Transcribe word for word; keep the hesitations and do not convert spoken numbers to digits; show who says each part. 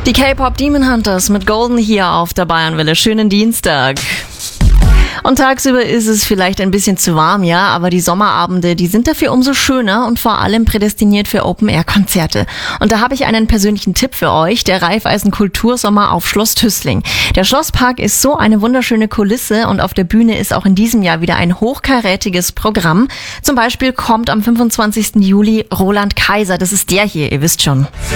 Speaker 1: Die K-Pop Demon Hunters mit Golden hier auf der Bayernwelle. Schönen Dienstag. Und tagsüber ist es vielleicht ein bisschen zu warm, ja, aber die Sommerabende, die sind dafür umso schöner und vor allem prädestiniert für Open-Air-Konzerte. Und da habe ich einen persönlichen Tipp für euch, der Raiffeisen Kultursommer auf Schloss Tüßling. Der Schlosspark ist so eine wunderschöne Kulisse und auf der Bühne ist auch in diesem Jahr wieder ein hochkarätiges Programm. Zum Beispiel kommt am fünfundzwanzigsten Juli Roland Kaiser, das ist der hier, ihr wisst schon.